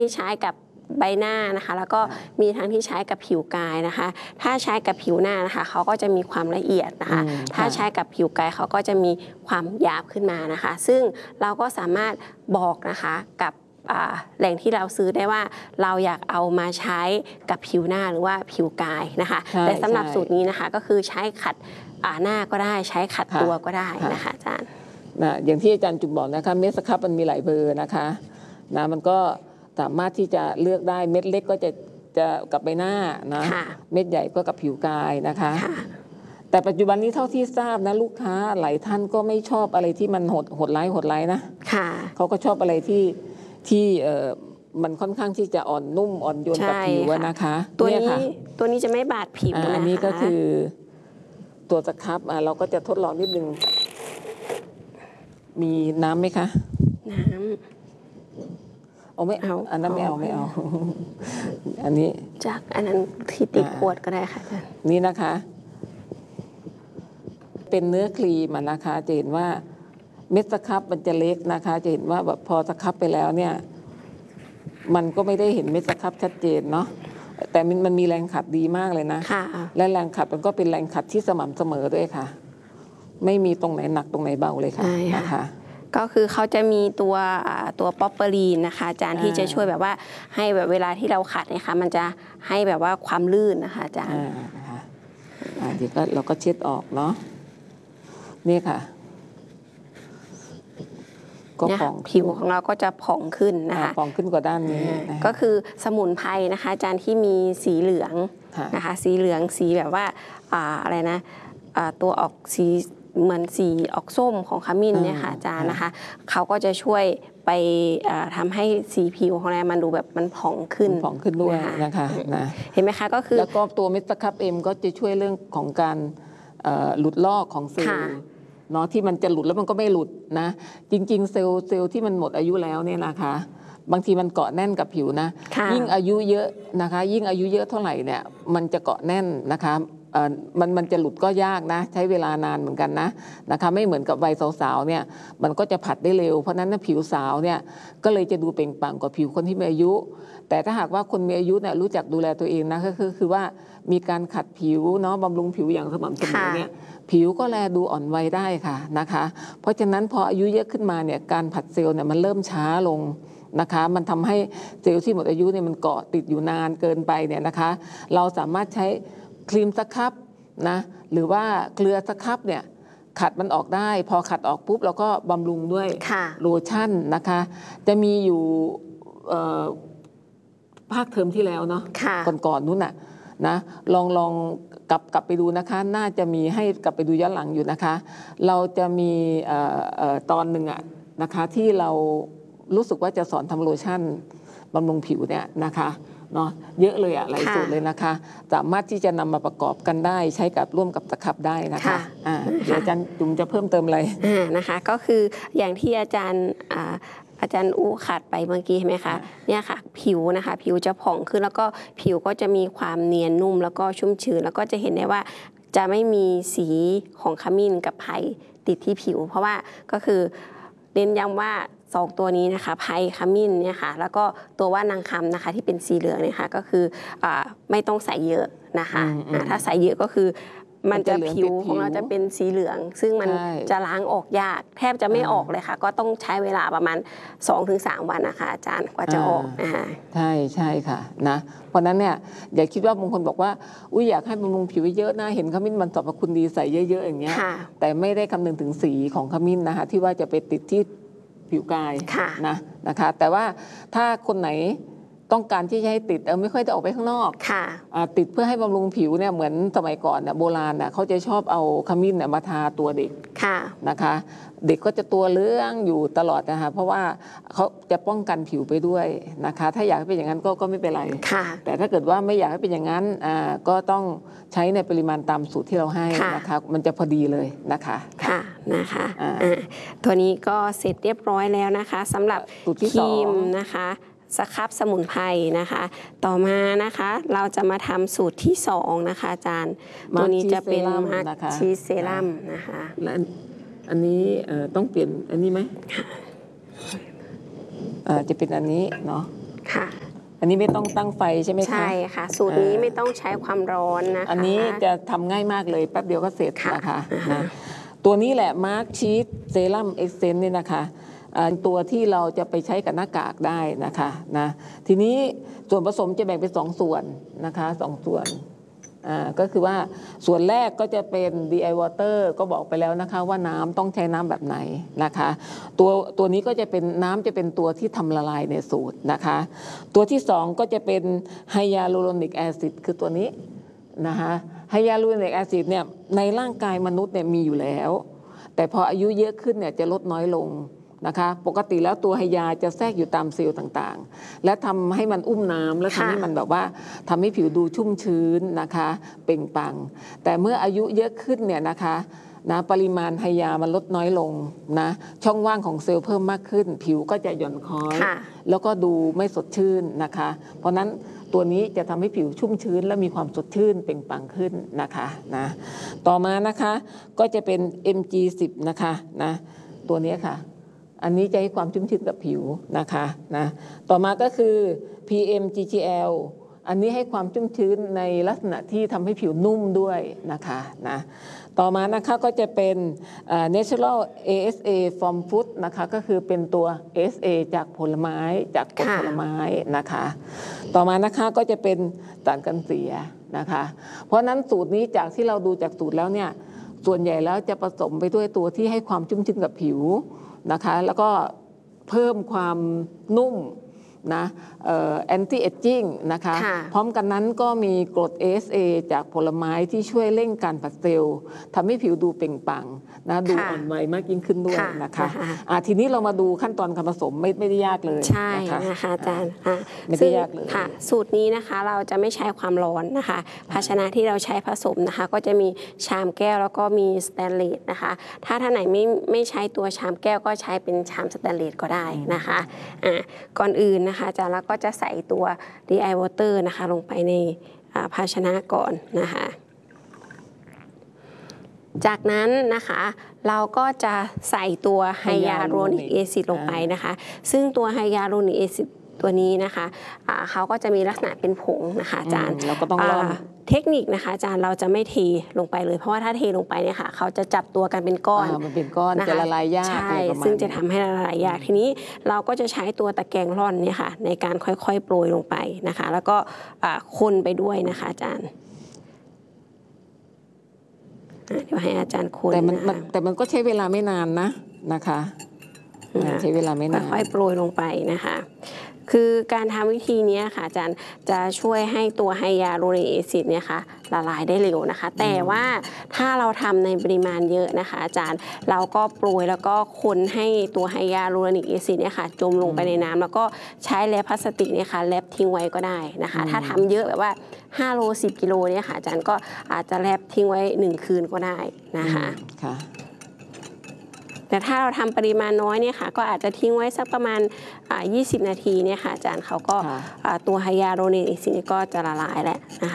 ที่ใช้กับใบหน้านะคะแล้วก็มีทั้งที่ใช้กับผิวกายนะคะถ้าใช้กับผิวหน้านะคะเขาก็จะมีความละเอียดนะคะถ้าใช้กับผิวกายเขาก็จะมีความหยาบขึ้นมานะคะซึ่งเราก็สามารถบอกนะคะกับแหล่งที่เราซื้อได้ว่าเราอยากเอามาใช้กับผิวหน้าหรือว่าผิวกายนะคะแต่สำหรับสูตรนี้นะคะก็คือใช้ขัดหน้าก็ได้ใช้ขัดตัวก็ได้นะคะอาจารย์อย่างที่อาจารย์จุ๋มบอกนะคะเม็ดสครับมันมีหลายเบอร์นะคะมันก็สามารถที่จะเลือกได้เม็ดเล็กก็จะกับใบหน้านะเม็ดใหญ่ก็กับผิวกายนะคะแต่ปัจจุบันนี้เท่าที่ทราบนะลูกค้าหลายท่านก็ไม่ชอบอะไรที่มันโหดร้ายนะเขาก็ชอบอะไรที่มันค่อนข้างที่จะอ่อนนุ่มอ่อนโยนกับผิวนะคะตัวนี้จะไม่บาดผิวนะคะอันนี้ก็คือตัวสครับเราก็จะทดลองนิดนึงมีน้ำไหมคะน้ำไม่เอาอันนั้นไม่เอาอันนี้จากอันนั้นที่ติดขวดก็ได้ค่ะอาจารย์นี่นะคะเป็นเนื้อครีมนะคะจะเห็นว่าเม็ดสครับมันจะเล็กนะคะจะเห็นว่าแบบพอสครับไปแล้วเนี่ยมันก็ไม่ได้เห็นเม็ดสครับชัดเจนเนาะแต่มันมีแรงขัดดีมากเลยนะและแรงขัดมันก็เป็นแรงขัดที่สม่ำเสมอด้วยค่ะไม่มีตรงไหนหนักตรงไหนเบาเลยค่ะนะคะก็คือเขาจะมีตัวป๊อปเปอรีนนะคะอาจารย์ที่จะช่วยแบบว่าให้แบบเวลาที่เราขัดเนี่ยค่ะมันจะให้แบบว่าความลื่นนะคะอาจารย์เดี๋ยวก็เราก็เช็ดออกเนาะนี่ค่ะก็ผิวของเราก็จะผ่องขึ้นนะคะผ่องขึ้นกว่าด้านนี้ก็คือสมุนไพรนะคะอาจารย์ที่มีสีเหลืองนะคะสีเหลืองสีแบบว่าอะไรนะตัวออกสีเหมือนสีออกส้มของขมิ้นเนี่ยค่ะอาจารย์นะคะเขาก็จะช่วยไปทำให้สีผิวของเรามันดูแบบมันผ่องขึ้นด้วยนะคะเห็นไหมคะก็คือแล้วก็ตัวเม็ดสครับเอ็มก็จะช่วยเรื่องของการหลุดลอกของเซลล์เนาะที่มันจะหลุดแล้วมันก็ไม่หลุดนะจริงๆเซลล์ที่มันหมดอายุแล้วเนี่ยนะคะบางทีมันเกาะแน่นกับผิวนะยิ่งอายุเยอะนะคะยิ่งอายุเยอะเท่าไหร่เนี่ยมันจะเกาะแน่นนะคะมันจะหลุดก็ยากนะใช้เวลานานเหมือนกันนะคะไม่เหมือนกับวัยสาวๆเนี่ยมันก็จะผัดได้เร็วเพราะนั้นผิวสาวเนี่ยก็เลยจะดูเปล่งปลั่งกว่าผิวคนที่มีอายุแต่ถ้าหากว่าคนมีอายุเนี่ยรู้จักดูแลตัวเองนะก็คือว่ามีการขัดผิวเนาะบำรุงผิวอย่างสม่ำเสมอเนี่ยผิวก็แลดูอ่อนวัยได้ค่ะนะคะเพราะฉะนั้นพออายุเยอะขึ้นมาเนี่ยการผัดเซลล์เนี่ยมันเริ่มช้าลงนะคะมันทำให้เซลล์ที่หมดอายุเนี่ยมันเกาะติดอยู่นานเกินไปเนี่ยนะคะเราสามารถใช้ครีมสครับนะหรือว่าเกลือสครับเนี่ยขัดมันออกได้พอขัดออกปุ๊บเราก็บำรุงด้วยโลชั่นนะคะจะมีอยู่ภาคเทอมที่แล้วเนาะก่อนนู้นน่ะนะลองกลับไปดูนะคะน่าจะมีให้กลับไปดูย้อนหลังอยู่นะคะเราจะมีตอนหนึ่งนะคะที่เรารู้สึกว่าจะสอนทำโลชั่นบำรุงผิวเนี่ยนะคะเนาะเยอะเลยหลายสูตรเลยนะคะสามารถที่จะนำมาประกอบกันได้ใช้กับร่วมกับสครับได้นะคะเดี๋ยวอาจารย์จุ๋มจะเพิ่มเติมอะไรนะคะก็คืออย่างที่อาจารย์อูขัดไปเมื่อกี้ใช่ไหมคะเนี่ยค่ะผิวนะคะผิวจะผ่องขึ้นแล้วก็ผิวก็จะมีความเนียนนุ่มแล้วก็ชุ่มชื้นแล้วก็จะเห็นได้ว่าจะไม่มีสีของขมิ้นกับไผ่ติดที่ผิวเพราะว่าก็คือเน้นย้ำว่า2ตัวนี้นะคะไผ่ขมิ้นเนี่ยค่ะแล้วก็ตัวว่านางคำนะคะที่เป็นสีเหลืองเนี่ยค่ะก็คือไม่ต้องใส่เยอะนะคะถ้าใส่เยอะก็คือมันจะผิวของเราจะเป็นสีเหลืองซึ่งมันจะล้างออกยากแทบจะไม่ออกเลยค่ะก็ต้องใช้เวลาประมาณ 2-3 วันนะคะอาจารย์กว่าจะออกนะคะใช่ค่ะนะเพราะนั้นเนี่ยอย่าคิดว่าบางคนบอกว่าอุ้ยอยากให้บำรุงผิวเยอะนะเห็นขมิ้นมันสรรพคุณดีใส่เยอะๆอย่างเงี้ยแต่ไม่ได้คำนึงถึงสีของขมิ้นนะคะที่ว่าจะไปติดที่ผิวกายนะคะแต่ว่าถ้าคนไหนต้องการที่จะให้ติดไม่ค่อยจะออกไปข้างนอกติดเพื่อให้บำรุงผิวเนี่ยเหมือนสมัยก่อนโบราณเขาจะชอบเอาขมิ้นมาทาตัวเด็กนะคะเด็กก็จะตัวเหลืองอยู่ตลอดนะคะเพราะว่าเขาจะป้องกันผิวไปด้วยนะคะถ้าอยากให้เป็นอย่างนั้นก็ไม่เป็นไรแต่ถ้าเกิดว่าไม่อยากให้เป็นอย่างนั้นก็ต้องใช้ในปริมาณตามสูตรที่เราให้นะคะมันจะพอดีเลยนะคะนะคะตัวนี้ก็เสร็จเรียบร้อยแล้วนะคะสำหรับครีมนะคะสครับสมุนไพรนะคะต่อมานะคะเราจะมาทำสูตรที่2นะคะอาจารย์ตัวนี้จะเป็นมาร์คชีเซรั่มนะคะและอันนี้ต้องเปลี่ยนอันนี้ไหมจะเป็นอันนี้เนาะค่ะอันนี้ไม่ต้องตั้งไฟใช่ไหมคะใช่ค่ะสูตรนี้ไม่ต้องใช้ความร้อนนะคะอันนี้จะทำง่ายมากเลยแป๊บเดียวก็เสร็จค่ะนะคะนะตัวนี้แหละมาร์คชีสเซรั่มเอ็กเซนต์เนี่ยนะคะตัวที่เราจะไปใช้กับหน้ากากได้นะคะนะทีนี้ส่วนผสมจะแบ่งเป็น2 ส่วนนะคะ2 ส่วนก็คือว่าส่วนแรกก็จะเป็น DI Water ก็บอกไปแล้วนะคะว่าน้ำต้องใช้น้ำแบบไหนนะคะตัวนี้ก็จะเป็นน้ำจะเป็นตัวที่ทำละลายในสูตรนะคะตัวที่2ก็จะเป็นไฮยาลูโรนิกแอซิดคือตัวนี้นะคะไฮยาลูโรนิกแอซิดเนี่ยในร่างกายมนุษย์เนี่ยมีอยู่แล้วแต่พออายุเยอะขึ้นเนี่ยจะลดน้อยลงนะคะปกติแล้วตัวไฮยาจะแทรกอยู่ตามเซลล์ต่างๆและทำให้มันอุ้มน้ำและทำให้มันแบบว่าทำให้ผิวดูชุ่มชื้นนะคะเปล่งปลั่งแต่เมื่ออายุเยอะขึ้นเนี่ยนะคะปริมาณไฮยามันลดน้อยลงนะช่องว่างของเซลล์เพิ่มมากขึ้นผิวก็จะหย่อนคล้อยแล้วก็ดูไม่สดชื่นนะคะเพราะนั้นตัวนี้จะทำให้ผิวชุ่มชื้นและมีความสดชื่นเปล่งปลั่งขึ้นนะคะนะต่อมานะคะก็จะเป็น MG10 นะคะนะตัวนี้ค่ะอันนี้จะให้ความชุ่มชื้นกับผิวนะคะนะต่อมาก็คือ PMGGL อันนี้ให้ความชุ่มชื้นในลักษณะที่ทำให้ผิวนุ่มด้วยนะคะนะต่อมานะคะก็จะเป็น Natural ASA from Food นะคะก็คือเป็นตัว ASA จากผลไม้จากผลไม้นะคะต่อมานะคะก็จะเป็นสารกันเสียนะคะเพราะนั้นสูตรนี้จากที่เราดูจากสูตรแล้วเนี่ยส่วนใหญ่แล้วจะผสมไปด้วยตัวที่ให้ความชุ่มชื้นกับผิวนะคะแล้วก็เพิ่มความนุ่มนะแอนตี้เอจจิ้งนะคะพร้อมกันนั้นก็มีกรด ASA จากผลไม้ที่ช่วยเร่งการผลัดเซลล์ทำให้ผิวดูเปล่งปลั่งนะดูอ่อนวัยมากยิ่งขึ้นด้วยนะคะทีนี้เรามาดูขั้นตอนการผสมไม่ได้ยากเลยใช่นะคะอาจารย์ไม่ได้ยากเลยค่ะสูตรนี้นะคะเราจะไม่ใช้ความร้อนนะคะภาชนะที่เราใช้ผสมนะคะก็จะมีชามแก้วแล้วก็มีสแตนเลสนะคะถ้าท่านไหนไม่ใช้ตัวชามแก้วก็ใช้เป็นชามสแตนเลสก็ได้นะคะก่อนอื่นนะคะอาจารย์แล้วก็จะใส่ตัว DI Water นะคะลงไปในภาชนะก่อนนะคะจากนั้นนะคะเราก็จะใส่ตัวไฮยาลูโรนิกแอซิดลงไปนะคะซึ่งตัวไฮยาลูโรนิกแอซิดตัวนี้นะคะเขาก็จะมีลักษณะเป็นผงนะคะอาจารย์เราก็ต้องร่อนเทคนิคนะคะอาจารย์เราจะไม่เทลงไปเลยเพราะว่าถ้าเทลงไปเนี่ยค่ะเขาจะจับตัวกันเป็นก้อนมันเป็นก้อนจะละลายยากใช่ซึ่งจะทำให้ละลายยากทีนี้เราก็จะใช้ตัวตะแกรงร่อนเนี่ยค่ะในการค่อยๆโปรยลงไปนะคะแล้วก็คนไปด้วยนะคะอาจารย์เดี๋ยวให้อาจารย์คนแต่มันก็ใช้เวลาไม่นานนะคะใช้เวลาไม่นานค่อยๆโปรยลงไปนะคะคือการทำวิธีนี้ค่ะอาจารย์จะช่วยให้ตัวไฮยาลูโรนิกแอซิดเนี่ยค่ะละลายได้เร็วนะคะแต่ว่าถ้าเราทำในปริมาณเยอะนะคะอาจารย์เราก็โปรยแล้วก็คนให้ตัวไฮยาลูโรนิกแอซิดเนี่ยค่ะจมลงไปในน้ำแล้วก็ใช้แรปพลาสติกเนี่ยค่ะแรปทิ้งไว้ก็ได้นะคะถ้าทำเยอะแบบว่า5 โล 10 กิโลเนี่ยค่ะอาจารย์ก็อาจจะแรปทิ้งไว้1 คืนก็ได้นะคะแต่ถ้าเราทำปริมาณน้อยเนี่ยค่ะก็อาจจะทิ้งไว้สักประมาณ20 นาทีเนี่ยค่ะอาจารย์เขาก็ตัวไฮยาลูโรนิกแอซิดก็จะละลายแล้วนะคะ